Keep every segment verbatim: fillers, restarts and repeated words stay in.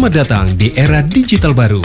Selamat datang di era digital baru.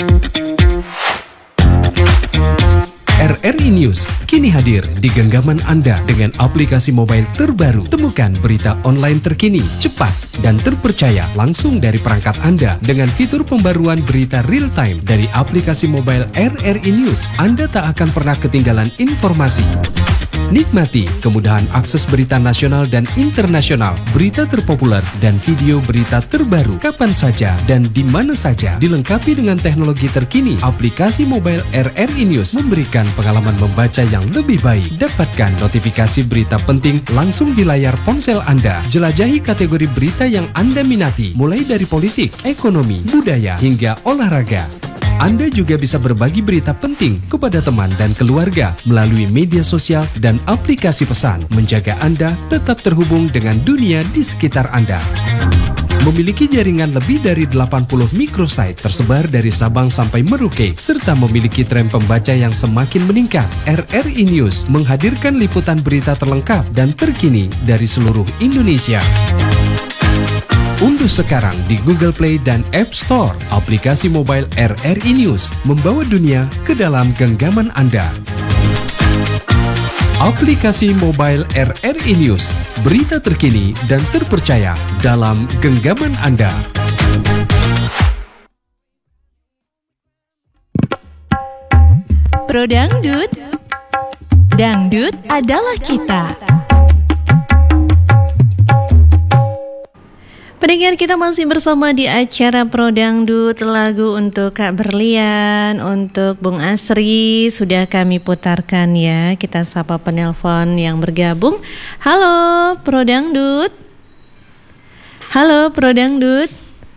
R R I News kini hadir di genggaman Anda dengan aplikasi mobile terbaru. Temukan berita online terkini, cepat, dan terpercaya langsung dari perangkat Anda dengan fitur pembaruan berita real time dari aplikasi mobile R R I News. Anda tak akan pernah ketinggalan informasi. Nikmati kemudahan akses berita nasional dan internasional, berita terpopuler, dan video berita terbaru kapan saja dan di mana saja. Dilengkapi dengan teknologi terkini, aplikasi mobile R R I News memberikan pengalaman membaca yang lebih baik. Dapatkan notifikasi berita penting langsung di layar ponsel Anda. Jelajahi kategori berita yang Anda minati, mulai dari politik, ekonomi, budaya, hingga olahraga. Anda juga bisa berbagi berita penting kepada teman dan keluarga melalui media sosial dan aplikasi pesan, menjaga Anda tetap terhubung dengan dunia di sekitar Anda. Memiliki jaringan lebih dari delapan puluh microsite tersebar dari Sabang sampai Merauke, serta memiliki tren pembaca yang semakin meningkat. R R I News menghadirkan liputan berita terlengkap dan terkini dari seluruh Indonesia. Unduh sekarang di Google Play dan App Store aplikasi mobile R R I News, membawa dunia ke dalam genggaman Anda. Aplikasi mobile R R I News, berita terkini dan terpercaya dalam genggaman Anda. Pro Dangdut, dangdut adalah kita. Pendengar, kita masih bersama di acara Pro Dangdut. Lagu untuk Kak Berlian, untuk Bung Asri sudah kami putarkan ya. Kita sapa penelpon yang bergabung. Halo Pro Dangdut. Halo Pro Dangdut.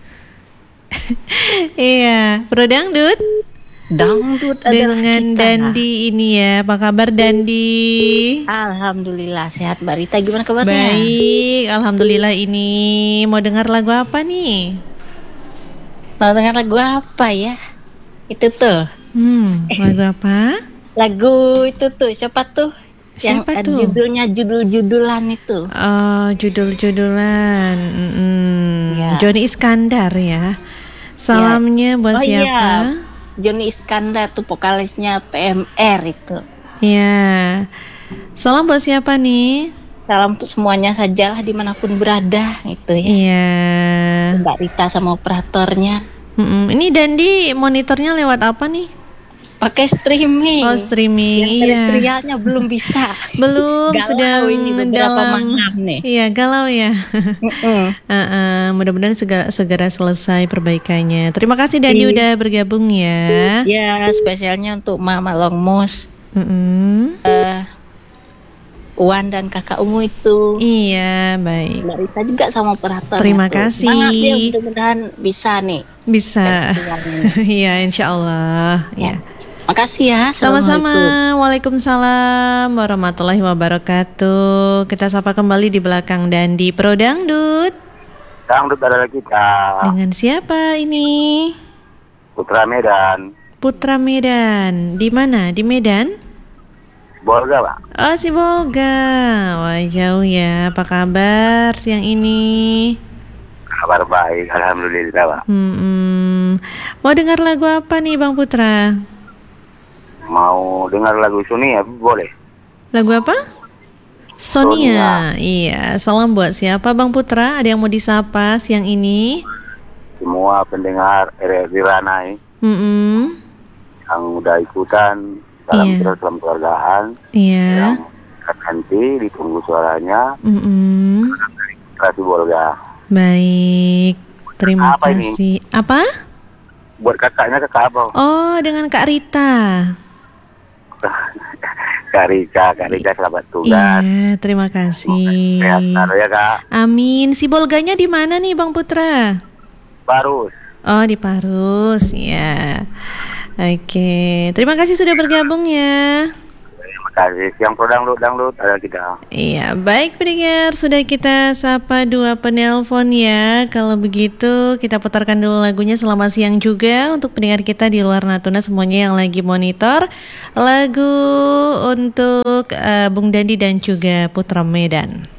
Iya, Pro Dangdut. Dangdut adalah dengan kita. Dandi ini ya. Apa kabar Dandi? Alhamdulillah sehat. Mbak Rita gimana kabarnya? Baik, alhamdulillah. Ini mau dengar lagu apa nih? Mau dengar lagu apa ya? Itu tuh. Hmm, lagu apa? Lagu itu tuh siapa tuh? Siapa Yang tuh? judulnya judul-judulan itu. Oh, judul-judulan. Mm-mm. Ya. Johnny Iskandar ya. Salamnya buat Oh, siapa? iya. Johnny Iskandar tuh vokalisnya P M R itu. Ya. Salam buat siapa nih? Salam untuk semuanya sajalah dimanapun berada gitu ya. Iya. Mbak Rita sama operatornya. Mm-mm. Ini Dandi monitornya lewat apa nih? Pakai streaming. Oh, streaming. Yang Iya. teritorialnya belum bisa. Belum, Galau sedang ini beberapa dalam malam nih. Iya, galau ya. Mm-mm. Uh-uh, mudah-mudahan segera, segera selesai perbaikannya. Terima kasih Dandi Iya. udah bergabung ya. Ya, spesialnya untuk Mama Longmus, Mm-mm. eh Wan dan kakak Umu itu. Iya, baik. Mbak Rita juga sama operator. Terima tuh. kasih. Semangat ya, mudah-mudahan bisa nih. Bisa. festivalnya. Iya, insya Allah. Ya. Makasih ya. Sama-sama. Assalamualaikum. Waalaikumsalam warahmatullahi wabarakatuh. Kita sapa kembali di belakang Dandi Pro Dangdut. Dangdut adalah kita. Dengan siapa ini? Putra Medan. Putra Medan. Di mana? Di Medan? Bolga, Pak. Oh, si Bolga. Wah, jauh ya. Apa kabar siang ini? Kabar baik, alhamdulillah, Pak. Hmm, mau dengar lagu apa nih, Bang Putra? Mau dengar lagu Sunia, boleh? Lagu apa? Sonia. Iya, salam buat siapa, Bang Putra? Ada yang mau disapa siang ini? Semua pendengar R R I Ranai Hmm, yang udah ikutan dalam Iya. program keluargaan, iya. yang nanti ditunggu suaranya. Hmm, Kasih Bolga. baik. Terima Apa ini? kasih. Apa? Buat kakaknya kakak apa? Oh, dengan Kak Rita. Kak Rika, Kak Rika selamat tugas. Iya, terima kasih. Sehat selalu ya, Kak. Amin. Si Bolganya di mana nih, Bang Putra? Barus. Oh, di Parus, ya. Oke, terima kasih sudah bergabung ya. Terima kasih. Siang pro dangdut, dangdut ada kita. Iya, baik pendengar, sudah kita sapa dua penelpon ya. Kalau begitu kita putarkan dulu lagunya. Selamat siang juga untuk pendengar kita di luar Natuna semuanya yang lagi monitor. Lagu untuk uh, Bung Dandi dan juga Putra Medan.